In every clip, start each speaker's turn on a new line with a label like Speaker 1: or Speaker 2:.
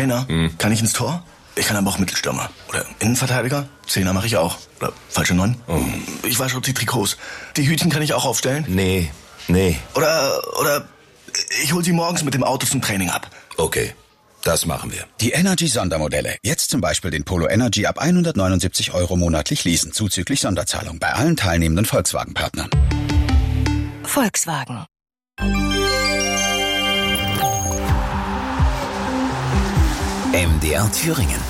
Speaker 1: Trainer. Kann ich ins Tor? Ich kann aber auch Mittelstürmer. Oder Innenverteidiger. Zehner mache ich auch. Oder falsche 9. Ich wasche auch die Trikots. Die Hütchen kann ich auch aufstellen.
Speaker 2: Nee.
Speaker 1: Oder ich hol sie morgens mit dem Auto zum Training ab.
Speaker 2: Okay, das machen wir.
Speaker 3: Die Energy-Sondermodelle. Jetzt zum Beispiel den Polo Energy ab 179 € monatlich leasen, zuzüglich Sonderzahlung bei allen teilnehmenden Volkswagen-Partnern.
Speaker 4: Volkswagen.
Speaker 5: MDR Thüringen.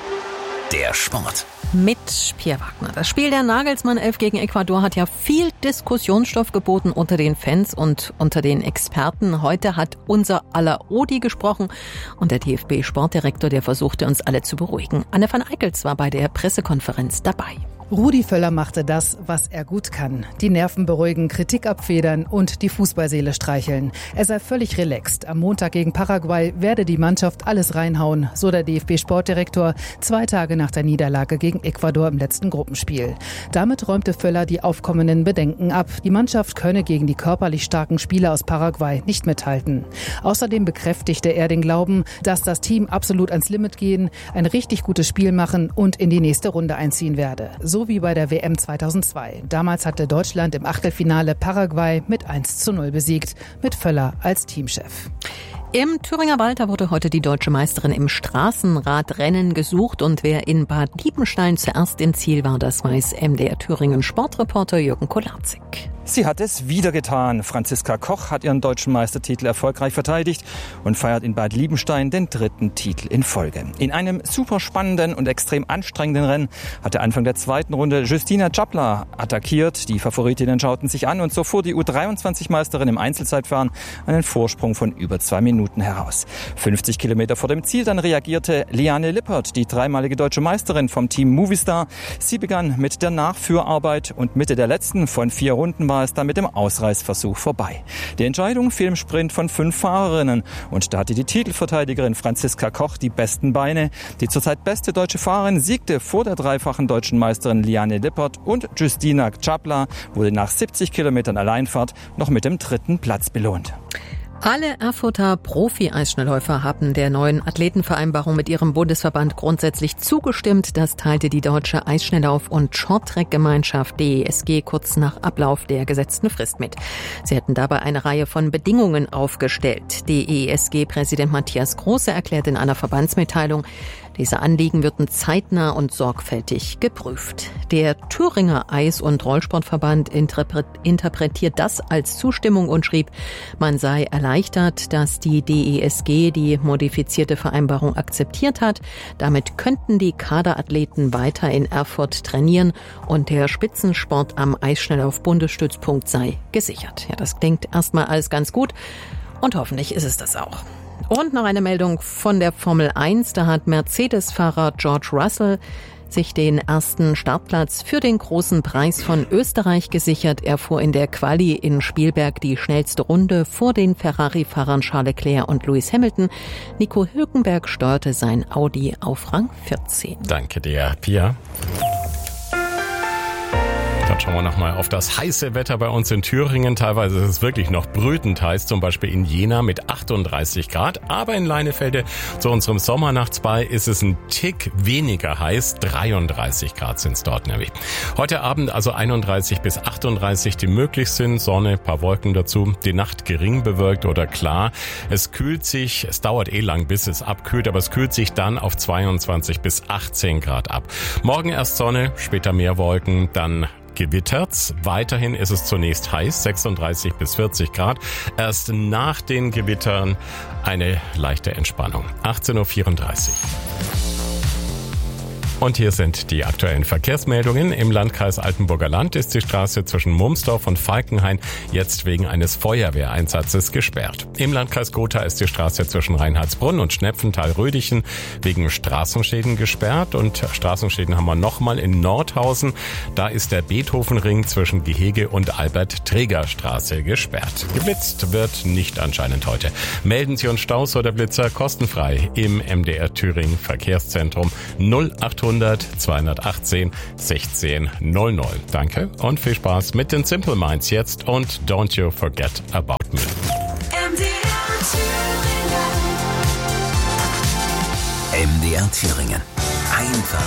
Speaker 5: Der Sport.
Speaker 6: Mit Pierre Wagner. Das Spiel der Nagelsmann 11 gegen Ecuador hat ja viel Diskussionsstoff geboten unter den Fans und unter den Experten. Heute hat unser aller Odi gesprochen und der DFB-Sportdirektor, der versuchte uns alle zu beruhigen. Anne van Eickels war bei der Pressekonferenz dabei.
Speaker 7: Rudi Völler machte das, was er gut kann. Die Nerven beruhigen, Kritik abfedern und die Fußballseele streicheln. Er sei völlig relaxed. Am Montag gegen Paraguay werde die Mannschaft alles reinhauen, so der DFB-Sportdirektor 2 Tage nach der Niederlage gegen Ecuador im letzten Gruppenspiel. Damit räumte Völler die aufkommenden Bedenken ab. Die Mannschaft könne gegen die körperlich starken Spieler aus Paraguay nicht mithalten. Außerdem bekräftigte er den Glauben, dass das Team absolut ans Limit gehen, ein richtig gutes Spiel machen und in die nächste Runde einziehen werde. So wie bei der WM 2002. Damals hatte Deutschland im Achtelfinale Paraguay mit 1:0 besiegt, mit Völler als Teamchef.
Speaker 6: Im Thüringer Wald wurde heute die deutsche Meisterin im Straßenradrennen gesucht und wer in Bad Liebenstein zuerst im Ziel war, das weiß MDR Thüringen Sportreporter Jürgen Kolarczyk.
Speaker 8: Sie hat es wieder getan. Franziska Koch hat ihren deutschen Meistertitel erfolgreich verteidigt und feiert in Bad Liebenstein den 3. Titel in Folge. In einem super spannenden und extrem anstrengenden Rennen hatte Anfang der 2. Runde Justyna Czapla attackiert. Die Favoritinnen schauten sich an und so fuhr die U23-Meisterin im Einzelzeitfahren einen Vorsprung von über 2 Minuten heraus. 50 Kilometer vor dem Ziel dann reagierte Liane Lippert, die dreimalige deutsche Meisterin vom Team Movistar. Sie begann mit der Nachführarbeit und Mitte der letzten von 4 Runden war es dann mit dem Ausreißversuch vorbei. Die Entscheidung fiel im Sprint von 5 Fahrerinnen und da hatte die Titelverteidigerin Franziska Koch die besten Beine. Die zurzeit beste deutsche Fahrerin siegte vor der dreifachen deutschen Meisterin Liane Lippert und Justyna Czapla wurde nach 70 Kilometern Alleinfahrt noch mit dem 3. Platz belohnt.
Speaker 6: Alle Erfurter Profi-Eisschnellläufer haben der neuen Athletenvereinbarung mit ihrem Bundesverband grundsätzlich zugestimmt. Das teilte die Deutsche Eisschnelllauf- und Shorttrack-Gemeinschaft DESG kurz nach Ablauf der gesetzten Frist mit. Sie hätten dabei eine Reihe von Bedingungen aufgestellt. DESG-Präsident Matthias Große erklärte in einer Verbandsmitteilung, diese Anliegen würden zeitnah und sorgfältig geprüft. Der Thüringer Eis- und Rollsportverband interpretiert das als Zustimmung und schrieb, man sei erleichtert, dass die DESG die modifizierte Vereinbarung akzeptiert hat. Damit könnten die Kaderathleten weiter in Erfurt trainieren und der Spitzensport am Eisschnelllauf-Bundesstützpunkt sei gesichert. Ja, das klingt erstmal alles ganz gut und hoffentlich ist es das auch. Und noch eine Meldung von der Formel 1. Da hat Mercedes-Fahrer George Russell sich den ersten Startplatz für den großen Preis von Österreich gesichert. Er fuhr in der Quali in Spielberg die schnellste Runde vor den Ferrari-Fahrern Charles Leclerc und Lewis Hamilton. Nico Hülkenberg steuerte sein Audi auf Rang 14.
Speaker 9: Danke dir, Pia. Dann schauen wir nochmal auf das heiße Wetter bei uns in Thüringen. Teilweise ist es wirklich noch brütend heiß, zum Beispiel in Jena mit 38 Grad. Aber in Leinefelde zu unserem Sommernachtsball ist es ein Tick weniger heiß. 33 Grad sind es dort nämlich. Heute Abend also 31 bis 38, die möglich sind. Sonne, paar Wolken dazu. Die Nacht gering bewölkt oder klar. Es kühlt sich, es dauert lang, bis es abkühlt, aber es kühlt sich dann auf 22 bis 18 Grad ab. Morgen erst Sonne, später mehr Wolken, dann gewittert's. Weiterhin ist es zunächst heiß, 36 bis 40 Grad. Erst nach den Gewittern eine leichte Entspannung. 18.34 Uhr. Und hier sind die aktuellen Verkehrsmeldungen. Im Landkreis Altenburger Land ist die Straße zwischen Mumsdorf und Falkenhain jetzt wegen eines Feuerwehreinsatzes gesperrt. Im Landkreis Gotha ist die Straße zwischen Reinhardsbrunn und Schnepfenthal-Rödichen wegen Straßenschäden gesperrt. Und Straßenschäden haben wir nochmal in Nordhausen. Da ist der Beethovenring zwischen Gehege und Albert-Träger-Straße gesperrt. Geblitzt wird nicht anscheinend heute. Melden Sie uns Staus oder Blitzer kostenfrei im MDR Thüringen Verkehrszentrum 0800 218 16 00. Danke und viel Spaß mit den Simple Minds jetzt und Don't You Forget About Me.
Speaker 5: MDR Thüringen. Einfach